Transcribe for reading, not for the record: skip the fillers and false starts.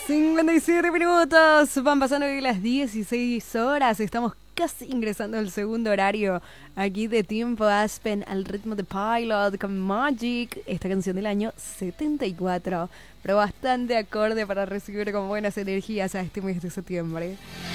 57 minutos, van pasando hoy las 16 horas, estamos casi ingresando al segundo horario aquí de Tiempo Aspen al ritmo de Pilot con Magic, esta canción del año 74, pero bastante acorde para recibir con buenas energías a este mes de septiembre.